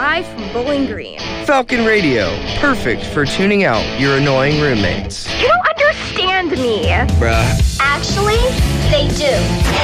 live from Bowling Green. Falcon Radio, perfect for tuning out your annoying roommates. You don't understand me. Bruh. Actually, they do.